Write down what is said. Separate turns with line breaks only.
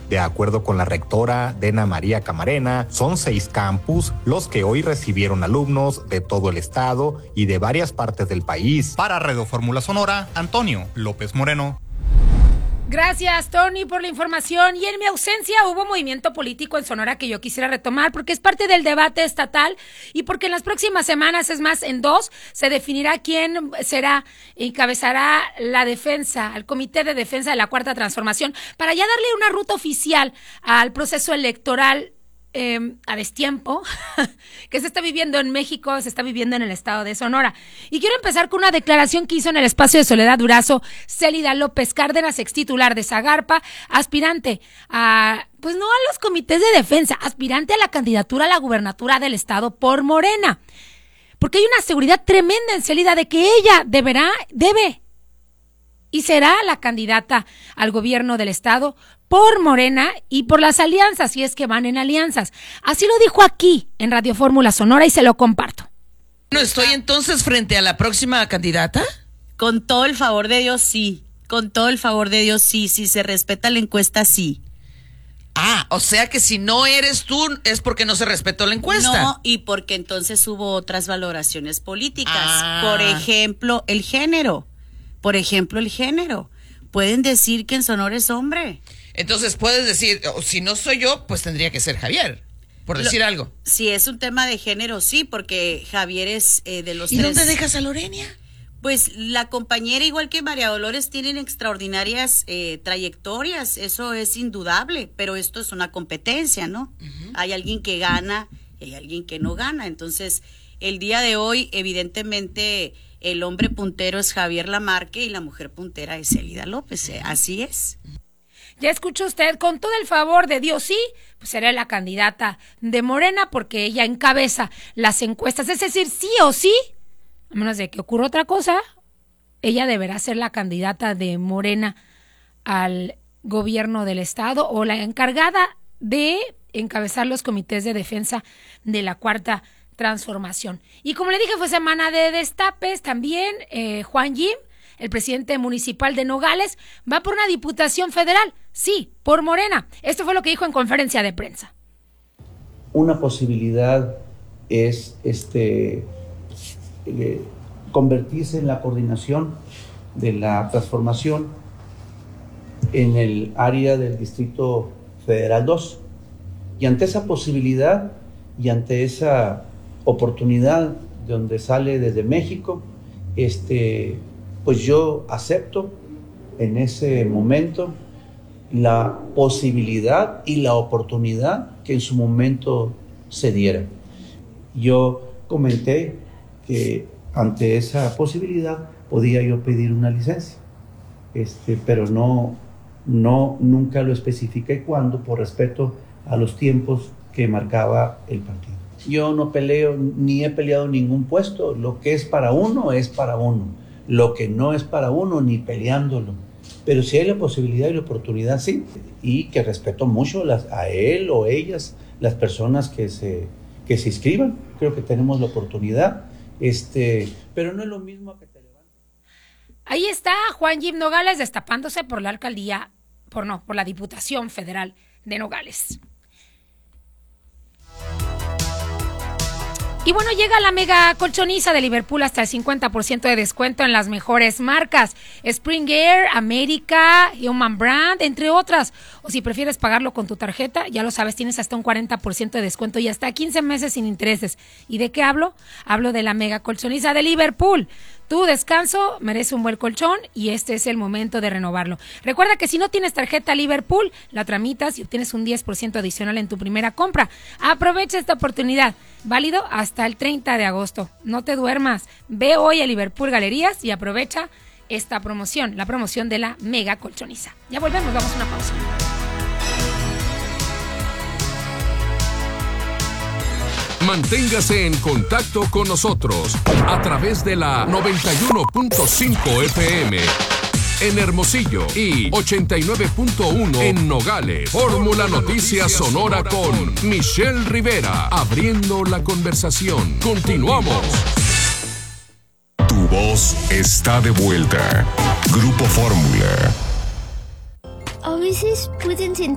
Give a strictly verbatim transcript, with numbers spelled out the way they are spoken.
De acuerdo con la rectora Dena María Camarena, son seis campus los que hoy recibieron alumnos de todo el estado y de varias partes del país.
Para Radio Fórmula Sonora, Antonio López Moreno.
Gracias, Tony, por la información. Y en mi ausencia hubo movimiento político en Sonora que yo quisiera retomar porque es parte del debate estatal y porque en las próximas semanas, es más, en dos, se definirá quién será, encabezará la defensa, al Comité de Defensa de la Cuarta Transformación, para ya darle una ruta oficial al proceso electoral Eh, a destiempo que se está viviendo en México, se está viviendo en el estado de Sonora. Y quiero empezar con una declaración que hizo en el espacio de Soledad Durazo Célida López Cárdenas, ex titular de Zagarpa, aspirante a, pues no a los comités de defensa, aspirante a la candidatura a la gubernatura del estado por Morena. Porque hay una seguridad tremenda en Célida de que ella deberá, debe y será la candidata al gobierno del estado por Morena y por las alianzas, si es que van en alianzas. Así lo dijo aquí en Radio Fórmula Sonora y se lo comparto.
¿No estoy entonces frente a la próxima candidata?
Con todo el favor de Dios, sí. Con todo el favor de Dios, sí. Si se respeta la encuesta, sí.
Ah, o sea que si no eres tú es porque no se respetó la encuesta.
No, y porque entonces hubo otras valoraciones políticas.
Ah.
Por ejemplo, el género. Por ejemplo, el género. Pueden decir que en Sonora es hombre.
Entonces puedes decir, oh, si no soy yo, pues tendría que ser Javier, por decir
Lo,
algo.
Si es un tema de género, sí, porque Javier es eh, de los
¿Y
tres.
dónde dejas a Lorenia?
Pues la compañera, igual que María Dolores, tienen extraordinarias eh, trayectorias, eso es indudable, pero esto es una competencia, ¿no? Uh-huh. Hay alguien que gana y hay alguien que no gana. Entonces, el día de hoy, evidentemente, el hombre puntero es Javier Lamarque y la mujer puntera es Célida López, eh, así es.
Ya escuchó usted, con todo el favor de Dios, sí, pues será la candidata de Morena porque ella encabeza las encuestas. Es decir, sí o sí, a menos de que ocurra otra cosa, ella deberá ser la candidata de Morena al gobierno del estado o la encargada de encabezar los comités de defensa de la Cuarta Transformación. Y como le dije, fue semana de destapes también. eh, Juan Jim, el presidente municipal de Nogales, va por una diputación federal, sí, por Morena. Esto fue lo que dijo en conferencia de prensa.
Una posibilidad es este eh, convertirse en la coordinación de la transformación en el área del Distrito Federal dos. Y ante esa posibilidad y ante esa oportunidad de donde sale desde México, este... pues yo acepto en ese momento la posibilidad y la oportunidad que en su momento se diera. Yo comenté que ante esa posibilidad podía yo pedir una licencia, este, pero no, no, nunca lo especifiqué cuándo, por respeto a los tiempos que marcaba el partido. Yo no peleo ni he peleado ningún puesto, lo que es para uno es para uno. Lo que no es para uno, ni peleándolo. Pero si hay la posibilidad y la oportunidad, sí. Y que respeto mucho las, a él o ellas, las personas que se, que se inscriban. Creo que tenemos la oportunidad. Este, pero no es lo mismo que te levantes.
Ahí está Juan Jim Nogales destapándose por la alcaldía, por no, por la Diputación Federal de Nogales. Y bueno, llega la mega colchoniza de Liverpool hasta el cincuenta por ciento de descuento en las mejores marcas. Springer, América, Human Brand, entre otras. O si prefieres pagarlo con tu tarjeta, ya lo sabes, tienes hasta un cuarenta por ciento de descuento y hasta quince meses sin intereses. ¿Y de qué hablo? Hablo de la mega colchoniza de Liverpool. Tu descanso merece un buen colchón y este es el momento de renovarlo. Recuerda que si no tienes tarjeta Liverpool, la tramitas y obtienes un diez por ciento adicional en tu primera compra. Aprovecha esta oportunidad. Válido hasta el treinta de agosto. No te duermas. Ve hoy a Liverpool Galerías y aprovecha esta promoción, la promoción de la mega colchoniza. Ya volvemos, vamos a una pausa.
Manténgase en contacto con nosotros a través de la noventa y uno punto cinco F M en Hermosillo y ochenta y nueve punto uno en Nogales. Fórmula Noticias Sonora con Michelle Rivera, abriendo la conversación. Continuamos. Tu voz está de vuelta. Grupo Fórmula.
A veces pueden sentir